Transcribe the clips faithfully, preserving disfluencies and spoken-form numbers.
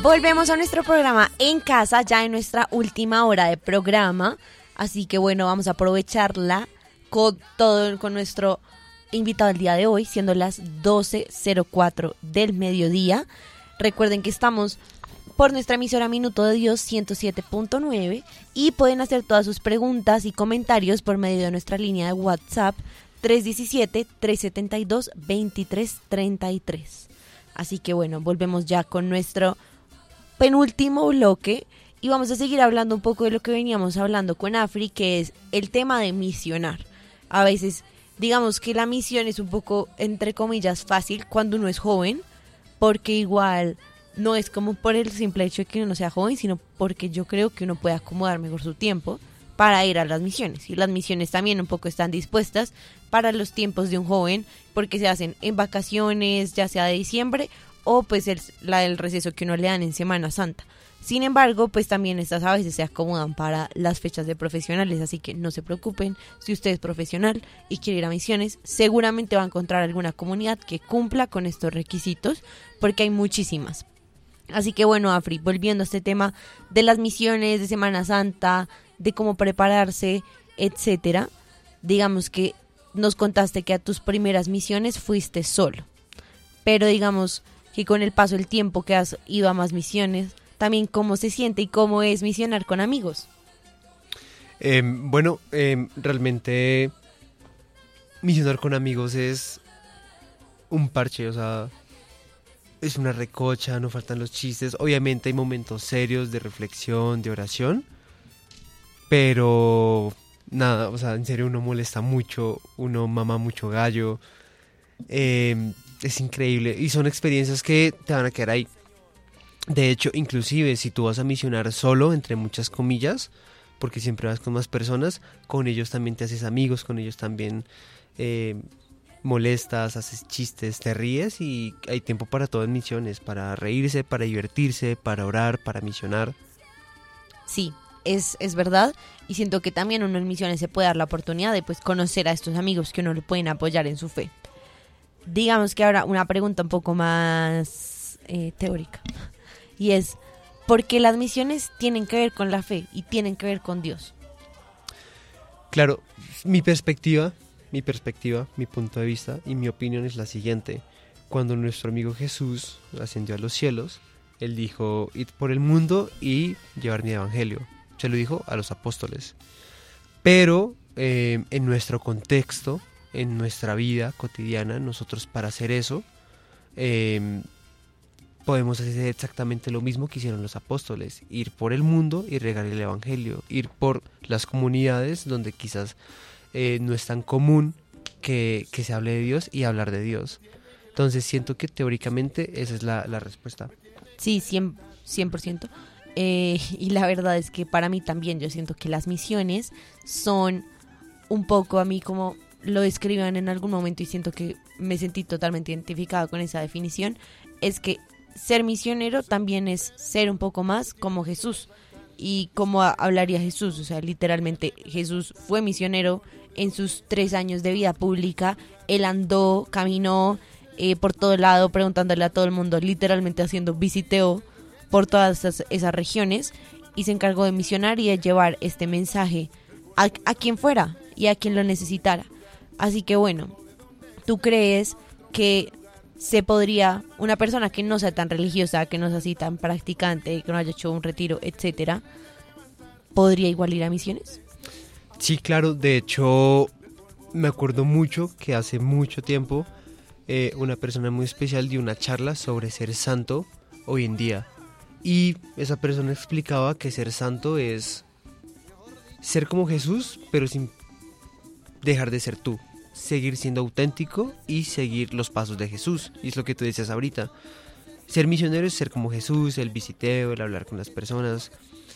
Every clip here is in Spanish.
Volvemos a nuestro programa en casa, ya en nuestra última hora de programa. Así que bueno, vamos a aprovecharla con todo, con nuestro invitado el día de hoy, siendo las doce cero cuatro del mediodía. Recuerden que estamos por nuestra emisora Minuto de Dios ciento siete punto nueve y pueden hacer todas sus preguntas y comentarios por medio de nuestra línea de WhatsApp tres uno siete, tres siete dos, dos tres tres tres. Así que bueno, volvemos ya con nuestro penúltimo bloque y vamos a seguir hablando un poco de lo que veníamos hablando con Afri, que es el tema de misionar. A veces, digamos que la misión es un poco, entre comillas, fácil cuando uno es joven, porque igual no es como por el simple hecho de que uno sea joven, sino porque yo creo que uno puede acomodar mejor su tiempo para ir a las misiones. Y las misiones también un poco están dispuestas para los tiempos de un joven, porque se hacen en vacaciones, ya sea de diciembre, o pues el, la del receso que uno le dan en Semana Santa. Sin embargo, pues también estas a veces se acomodan para las fechas de profesionales, así que no se preocupen. Si usted es profesional y quiere ir a misiones, seguramente va a encontrar alguna comunidad que cumpla con estos requisitos, porque hay muchísimas. Así que bueno, Afri, volviendo a este tema de las misiones, de Semana Santa, de cómo prepararse, etcétera, digamos que nos contaste que a tus primeras misiones fuiste solo, pero digamos que con el paso del tiempo que has ido a más misiones, también cómo se siente y cómo es misionar con amigos. Eh, bueno, eh, realmente misionar con amigos es un parche, o sea, es una recocha, no faltan los chistes. Obviamente hay momentos serios de reflexión, de oración, pero nada, o sea, en serio uno molesta mucho, uno mama mucho gallo, eh, es increíble y son experiencias que te van a quedar ahí. De hecho, inclusive si tú vas a misionar solo, entre muchas comillas, porque siempre vas con más personas, con ellos también te haces amigos, con ellos también eh, molestas, haces chistes, te ríes y hay tiempo para todo en misiones, para reírse, para divertirse, para orar, para misionar. Sí, es, es verdad, y siento que también uno en misiones se puede dar la oportunidad de pues conocer a estos amigos que uno le pueden apoyar en su fe. Digamos que ahora una pregunta un poco más eh, teórica, y es, ¿por qué las misiones tienen que ver con la fe y tienen que ver con Dios? Claro, mi perspectiva, mi perspectiva, mi punto de vista y mi opinión es la siguiente. Cuando nuestro amigo Jesús ascendió a los cielos, Él dijo, id por el mundo y llevar mi evangelio. Se lo dijo a los apóstoles. Pero eh, en nuestro contexto, en nuestra vida cotidiana, nosotros para hacer eso, eh, podemos hacer exactamente lo mismo que hicieron los apóstoles, ir por el mundo y regar el evangelio, ir por las comunidades donde quizás eh, no es tan común que, que se hable de Dios y hablar de Dios. Entonces siento que teóricamente esa es la, la respuesta. Sí, cien por ciento. Eh, y la verdad es que para mí también yo siento que las misiones son un poco, a mí como lo describan en algún momento y siento que me sentí totalmente identificada con esa definición, es que ser misionero también es ser un poco más como Jesús. ¿Y cómo hablaría Jesús? O sea, literalmente Jesús fue misionero en sus tres años de vida pública. Él andó, caminó eh, por todo lado, preguntándole a todo el mundo, literalmente haciendo visiteo por todas esas, esas regiones, y se encargó de misionar y de llevar este mensaje a, a quien fuera y a quien lo necesitara. Así que bueno, ¿tú crees que se podría, una persona que no sea tan religiosa, que no sea así tan practicante, que no haya hecho un retiro, etcétera, podría igual ir a misiones? Sí, claro, de hecho me acuerdo mucho que hace mucho tiempo eh, una persona muy especial dio una charla sobre ser santo hoy en día, y esa persona explicaba que ser santo es ser como Jesús, pero sin dejar de ser tú, seguir siendo auténtico y seguir los pasos de Jesús. Y es lo que tú decías ahorita, ser misionero es ser como Jesús, el visiteo, el hablar con las personas.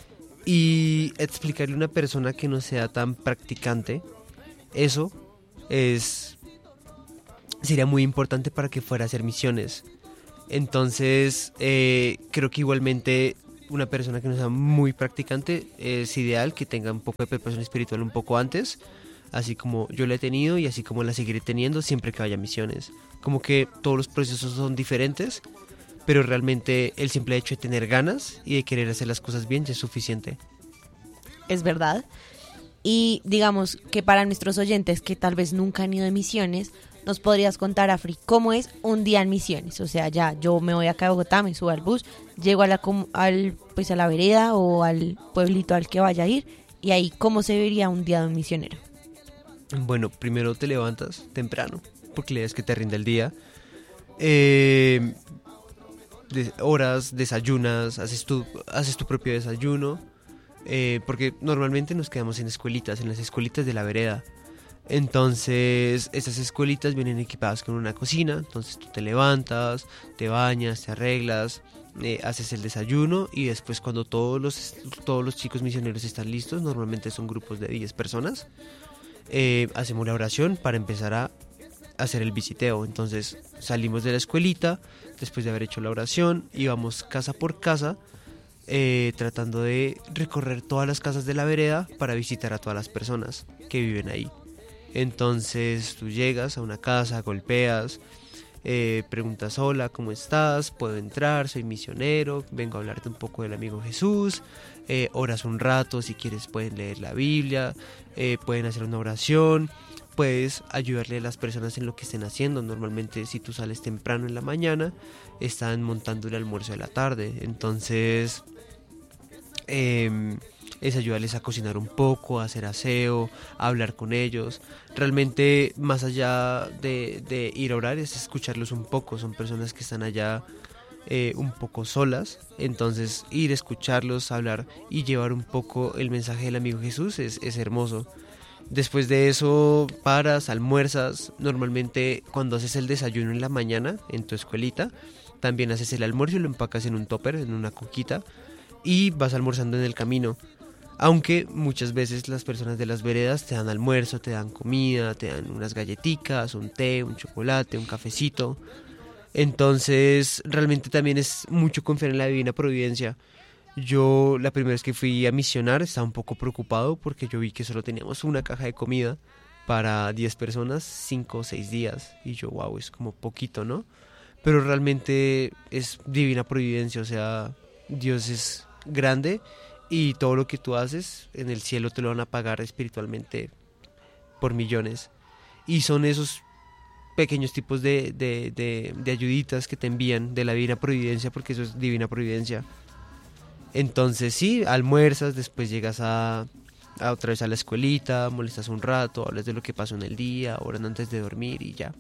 Y explicarle a una persona que no sea tan practicante, eso es sería muy importante para que fuera a hacer misiones. Entonces eh, creo que igualmente una persona que no sea muy practicante es ideal que tenga un poco de preparación espiritual un poco antes, así como yo la he tenido y así como la seguiré teniendo siempre que vaya a misiones. Como que todos los procesos son diferentes, pero realmente el simple hecho de tener ganas y de querer hacer las cosas bien ya es suficiente. Es verdad. Y digamos que para nuestros oyentes que tal vez nunca han ido de misiones, nos podrías contar, Afri, cómo es un día en misiones. O sea, ya yo me voy acá a Bogotá, me subo al bus, llego a la, al, pues a la vereda o al pueblito al que vaya a ir, y ahí cómo se vería un día de un misionero. Bueno, primero te levantas temprano, porque la idea es que te rinda el día. Eh, de, horas, desayunas, haces tu, haces tu propio desayuno, eh, porque normalmente nos quedamos en escuelitas, en las escuelitas de la vereda. Entonces, estas escuelitas vienen equipadas con una cocina, entonces tú te levantas, te bañas, te arreglas, eh, haces el desayuno y después cuando todos los, todos los chicos misioneros están listos, normalmente son grupos de diez personas, eh, hacemos la oración para empezar a hacer el visiteo. Entonces salimos de la escuelita, después de haber hecho la oración, y vamos casa por casa, eh, tratando de recorrer todas las casas de la vereda para visitar a todas las personas que viven ahí. Entonces tú llegas a una casa, golpeas, eh, preguntas: hola, ¿cómo estás? ¿Puedo entrar? Soy misionero, vengo a hablarte un poco del amigo Jesús. Eh, oras un rato, si quieres pueden leer la Biblia, eh, pueden hacer una oración, puedes ayudarle a las personas en lo que estén haciendo. Normalmente si tú sales temprano en la mañana, están montando el almuerzo de la tarde, entonces eh, es ayudarles a cocinar un poco, a hacer aseo, a hablar con ellos. Realmente más allá de, de ir a orar es escucharlos un poco. Son personas que están allá eh, un poco solas, entonces ir a escucharlos, hablar y llevar un poco el mensaje del amigo Jesús es, es hermoso. Después de eso paras, almuerzas. Normalmente cuando haces el desayuno en la mañana en tu escuelita, también haces el almuerzo y lo empacas en un topper, en una coquita, y vas almorzando en el camino. Aunque muchas veces las personas de las veredas te dan almuerzo, te dan comida, te dan unas galletitas, un té, un chocolate, un cafecito. Entonces realmente también es mucho confiar en la divina providencia. Yo la primera vez que fui a misionar estaba un poco preocupado porque yo vi que solo teníamos una caja de comida para diez personas, cinco o seis días. Y yo, wow, es como poquito, ¿no? Pero realmente es divina providencia, o sea, Dios es grande y todo lo que tú haces en el cielo te lo van a pagar espiritualmente por millones. Y son esos pequeños tipos de, de, de, de ayuditas que te envían de la divina providencia, porque eso es divina providencia. Entonces sí, almuerzas, después llegas a, a otra vez a la escuelita, molestas un rato, hablas de lo que pasó en el día, oran antes de dormir y ya.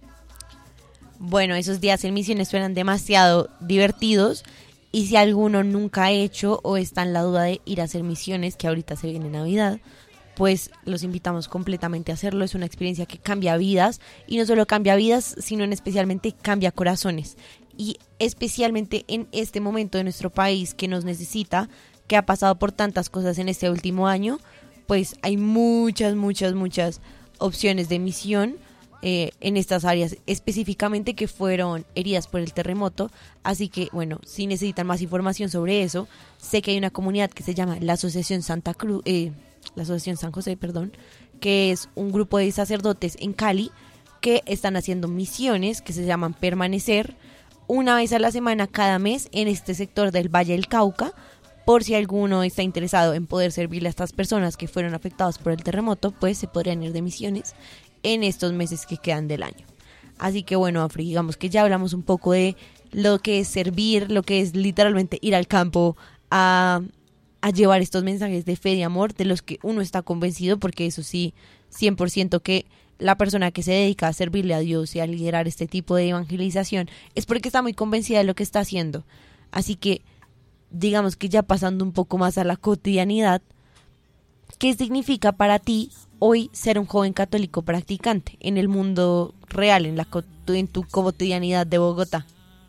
Bueno, esos días en misiones suenan demasiado divertidos, y si alguno nunca ha hecho o está en la duda de ir a hacer misiones, que ahorita se viene Navidad, pues los invitamos completamente a hacerlo. Es una experiencia que cambia vidas, y no solo cambia vidas, sino en especialmente cambia corazones. Y especialmente en este momento de nuestro país que nos necesita, que ha pasado por tantas cosas en este último año, pues hay muchas, muchas, muchas opciones de misión eh, en estas áreas específicamente que fueron heridas por el terremoto. Así que, bueno, si necesitan más información sobre eso, sé que hay una comunidad que se llama la Asociación Santa Cruz, eh, la Asociación San José, perdón, que es un grupo de sacerdotes en Cali que están haciendo misiones que se llaman Permanecer, una vez a la semana cada mes en este sector del Valle del Cauca. Por si alguno está interesado en poder servirle a estas personas que fueron afectadas por el terremoto, pues se podrían ir de misiones en estos meses que quedan del año. Así que bueno, Afri, digamos que ya hablamos un poco de lo que es servir, lo que es literalmente ir al campo a, a llevar estos mensajes de fe y amor de los que uno está convencido, porque eso sí, cien por ciento que la persona que se dedica a servirle a Dios y a liderar este tipo de evangelización es porque está muy convencida de lo que está haciendo. Así que digamos que ya pasando un poco más a la cotidianidad, ¿qué significa para ti hoy ser un joven católico practicante en el mundo real, en, la, en tu cotidianidad de Bogotá?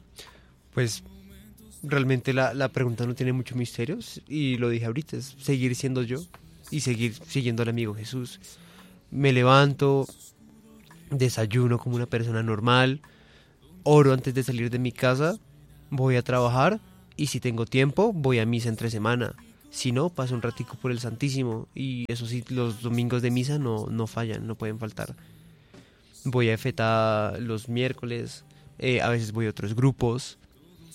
Pues realmente la, la pregunta no tiene mucho misterio, y lo dije ahorita, es seguir siendo yo y seguir siguiendo al amigo Jesús. Me levanto, desayuno como una persona normal, oro antes de salir de mi casa, voy a trabajar, y si tengo tiempo voy a misa entre semana. Si no, paso un ratico por el Santísimo, y eso sí, los domingos de misa no, no fallan, no pueden faltar. Voy a Efetá los miércoles, eh, a veces voy a otros grupos.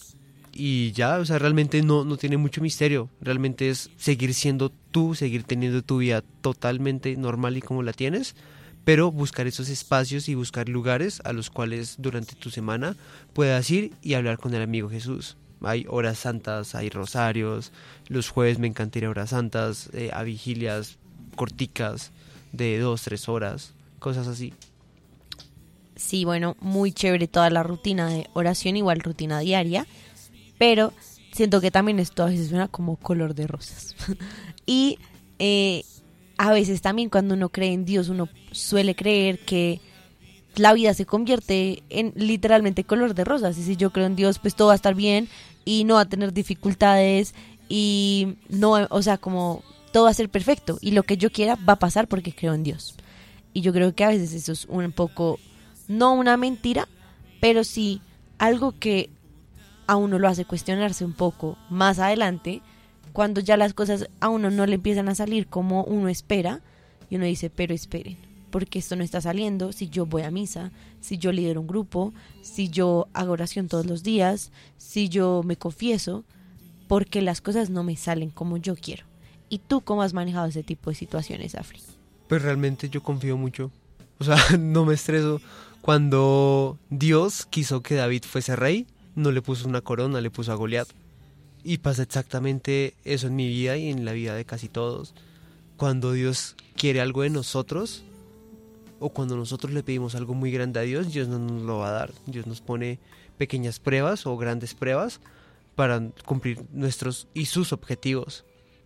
y ya, o sea, realmente no, no tiene mucho misterio, realmente es seguir siendo tú, seguir teniendo tu vida totalmente normal y como la tienes, pero buscar esos espacios y buscar lugares a los cuales durante tu semana puedas ir y hablar con el amigo Jesús. Hay horas santas, hay rosarios, los jueves me encanta ir a horas santas, eh, a vigilias corticas de dos, tres horas, cosas así. Sí, bueno, muy chévere toda la rutina de oración, igual rutina diaria, pero siento que también esto a veces suena como color de rosas. y eh, a veces también cuando uno cree en Dios, uno suele creer que la vida se convierte en literalmente color de rosas. Y si yo creo en Dios, pues todo va a estar bien y no va a tener dificultades y no, o sea, como todo va a ser perfecto y lo que yo quiera va a pasar porque creo en Dios. Y yo creo que a veces eso es un poco, no una mentira, pero sí algo que a uno lo hace cuestionarse un poco más adelante, cuando ya las cosas a uno no le empiezan a salir como uno espera, y uno dice, pero esperen, porque esto no está saliendo, si yo voy a misa, si yo lidero un grupo, si yo hago oración todos los días, si yo me confieso, porque las cosas no me salen como yo quiero. ¿Y tú cómo has manejado ese tipo de situaciones, Afri? Pues realmente yo confío mucho, o sea, no me estreso. Cuando Dios quiso que David fuese rey, no le puso una corona, le puso a Goliat. Y pasa exactamente eso en mi vida y en la vida de casi todos. Cuando Dios quiere algo de nosotros, o cuando nosotros le pedimos algo muy grande a Dios, Dios no nos lo va a dar. Dios nos pone pequeñas pruebas o grandes pruebas para cumplir nuestros y sus objetivos.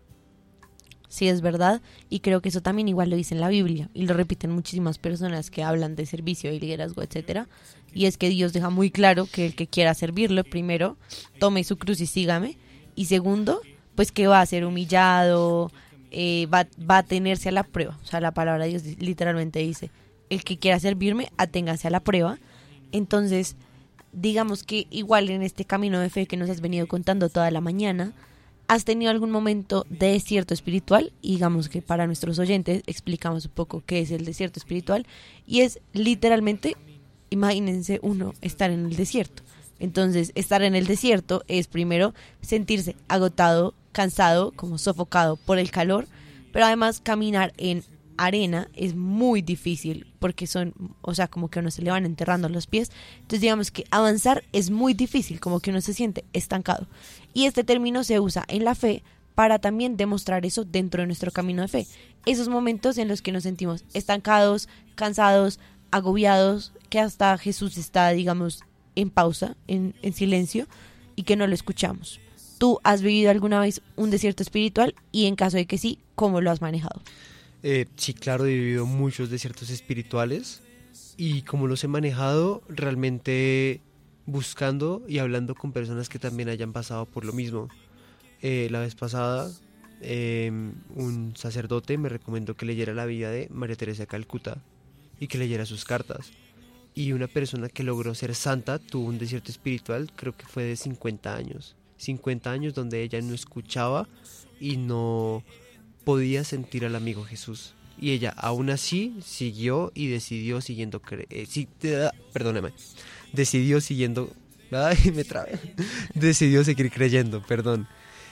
Sí, es verdad, y creo que eso también igual lo dice en la Biblia, y lo repiten muchísimas personas que hablan de servicio y liderazgo, etcétera, y es que Dios deja muy claro que el que quiera servirlo, primero, tome su cruz y sígame, y segundo, pues que va a ser humillado, eh, va, va a tenerse a la prueba, o sea, la palabra de Dios literalmente dice, el que quiera servirme, aténgase a la prueba. Entonces, digamos que igual en este camino de fe que nos has venido contando toda la mañana, ¿has tenido algún momento de desierto espiritual? Y digamos que para nuestros oyentes explicamos un poco qué es el desierto espiritual. Y es literalmente, imagínense uno estar en el desierto. Entonces, estar en el desierto es primero sentirse agotado, cansado, como sofocado por el calor. Pero además caminar en arena es muy difícil porque son, o sea, como que a uno se le van enterrando los pies. Entonces digamos que avanzar es muy difícil, como que uno se siente estancado. Y este término se usa en la fe para también demostrar eso dentro de nuestro camino de fe. Esos momentos en los que nos sentimos estancados, cansados, agobiados, que hasta Jesús está, digamos, en pausa, en, en silencio, y que no lo escuchamos. ¿Tú has vivido alguna vez un desierto espiritual? Y en caso de que sí, ¿cómo lo has manejado? Eh, sí, claro, he vivido muchos desiertos espirituales y como los he manejado, realmente buscando y hablando con personas que también hayan pasado por lo mismo. Eh, la vez pasada, eh, un sacerdote me recomendó que leyera la vida de María Teresa de Calcuta y que leyera sus cartas. Y una persona que logró ser santa tuvo un desierto espiritual, creo que fue de cincuenta años. cincuenta años donde ella no escuchaba y no podía sentir al amigo Jesús. Y ella aún así siguió y decidió siguiendo... Cre- eh, sí, eh, perdóname. Decidió siguiendo... Ay, me trabé. Decidió seguir creyendo, perdón.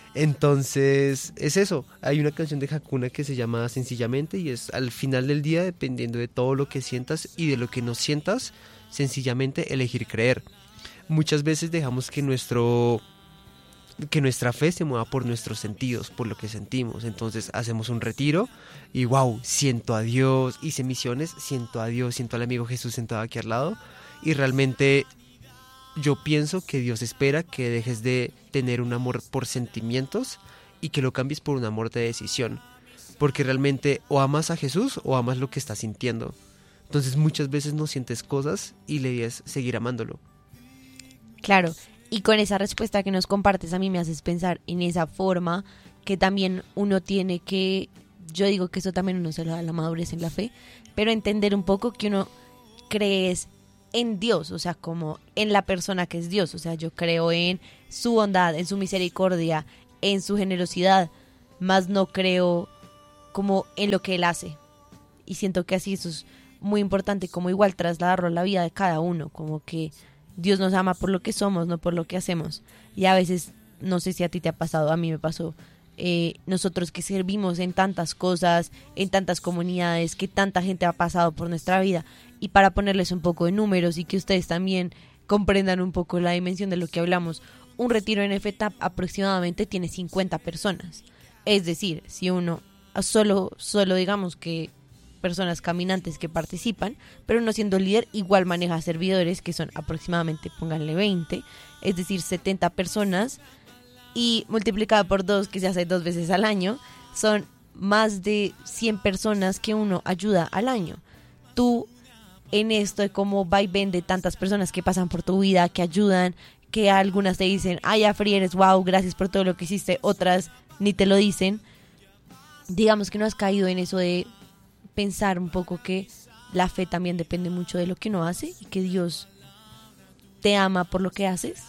Entonces, es eso. Hay una canción de Hakuna que se llama Sencillamente y es al final del día, dependiendo de todo lo que sientas y de lo que no sientas, sencillamente elegir creer. Muchas veces dejamos que nuestro... que nuestra fe se mueva por nuestros sentidos, por lo que sentimos. Entonces hacemos un retiro y wow, siento a Dios, hice misiones, siento a Dios, siento al amigo Jesús sentado aquí al lado y realmente yo pienso que Dios espera que dejes de tener un amor por sentimientos y que lo cambies por un amor de decisión, porque realmente o amas a Jesús o amas lo que estás sintiendo. Entonces muchas veces no sientes cosas y la idea es seguir amándolo. Claro. Y con esa respuesta que nos compartes a mí me haces pensar en esa forma que también uno tiene que, yo digo que eso también uno se lo da la madurez en la fe, pero entender un poco que uno cree en Dios, o sea, como en la persona que es Dios, o sea, yo creo en su bondad, en su misericordia, en su generosidad, más no creo como en lo que Él hace. Y siento que así eso es muy importante, como igual trasladarlo a la vida de cada uno, como que Dios nos ama por lo que somos, no por lo que hacemos. Y a veces, no sé si a ti te ha pasado, a mí me pasó, eh, nosotros que servimos en tantas cosas, en tantas comunidades, que tanta gente ha pasado por nuestra vida, y para ponerles un poco de números y que ustedes también comprendan un poco la dimensión de lo que hablamos, un retiro en F T A P aproximadamente tiene cincuenta personas. Es decir, si uno solo, solo digamos que personas caminantes que participan, pero uno siendo líder igual maneja servidores que son aproximadamente, pónganle veinte, es decir, setenta personas, y multiplicado por dos, que se hace dos veces al año, son más de cien personas que uno ayuda al año. Tú, en esto de cómo va y ven de tantas personas que pasan por tu vida, que ayudan, que algunas te dicen, ay, Afri, eres wow, gracias por todo lo que hiciste, otras ni te lo dicen, digamos que no has caído en eso de pensar un poco que la fe también depende mucho de lo que uno hace y que Dios te ama por lo que haces.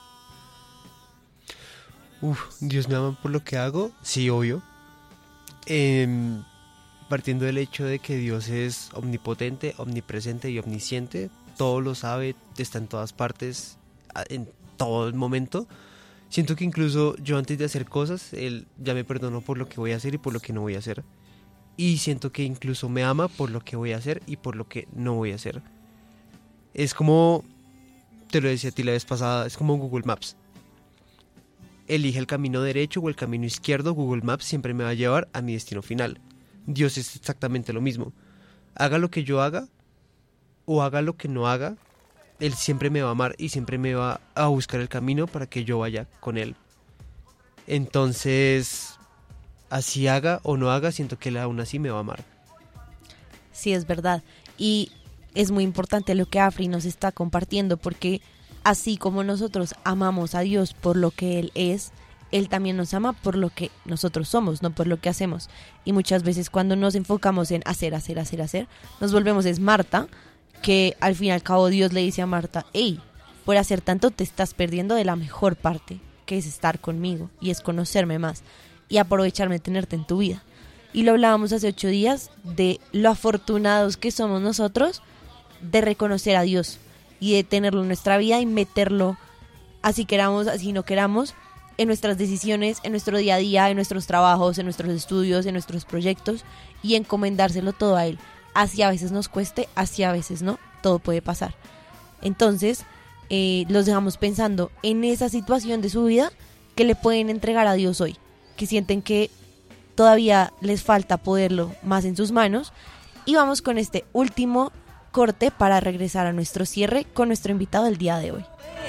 Uf, Dios me ama por lo que hago, sí, obvio. Eh, partiendo del hecho de que Dios es omnipotente, omnipresente y omnisciente, todo lo sabe, está en todas partes, en todo el momento. Siento que incluso yo antes de hacer cosas, Él ya me perdonó por lo que voy a hacer y por lo que no voy a hacer. Y siento que incluso me ama por lo que voy a hacer y por lo que no voy a hacer. Es como, te lo decía a ti la vez pasada, es como Google Maps. Elige el camino derecho o el camino izquierdo, Google Maps siempre me va a llevar a mi destino final. Dios es exactamente lo mismo. Haga lo que yo haga o haga lo que no haga, Él siempre me va a amar y siempre me va a buscar el camino para que yo vaya con Él. Entonces, así haga o no haga, siento que Él aún así me va a amar. Sí, es verdad. Y es muy importante lo que Afri nos está compartiendo, porque así como nosotros amamos a Dios por lo que Él es, Él también nos ama por lo que nosotros somos, no por lo que hacemos. Y muchas veces cuando nos enfocamos en hacer, hacer, hacer, hacer, nos volvemos es Marta, que al fin y al cabo Dios le dice a Marta, hey, por hacer tanto te estás perdiendo de la mejor parte, que es estar conmigo y es conocerme más y aprovecharme de tenerte en tu vida. Y lo hablábamos hace ocho días de lo afortunados que somos nosotros de reconocer a Dios y de tenerlo en nuestra vida y meterlo, así queramos, así no queramos, en nuestras decisiones, en nuestro día a día, en nuestros trabajos, en nuestros estudios, en nuestros proyectos, y encomendárselo todo a Él. Así a veces nos cueste, así a veces no, todo puede pasar. Entonces, eh, los dejamos pensando en esa situación de su vida que le pueden entregar a Dios hoy, que sienten que todavía les falta poderlo más en sus manos. Y vamos con este último corte para regresar a nuestro cierre con nuestro invitado del día de hoy.